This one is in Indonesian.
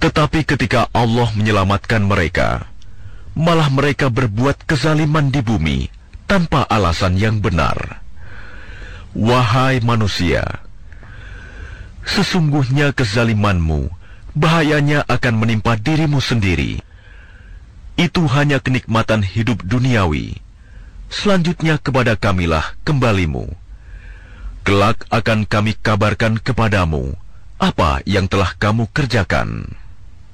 Tetapi ketika Allah menyelamatkan mereka, malah mereka berbuat kezaliman di bumi tanpa alasan yang benar. Wahai manusia, sesungguhnya kezalimanmu bahayanya akan menimpa dirimu sendiri. Itu hanya kenikmatan hidup duniawi. Selanjutnya kepada Kamilah kembalimu. Kelak akan kami kabarkan kepadamu apa yang telah kamu kerjakan.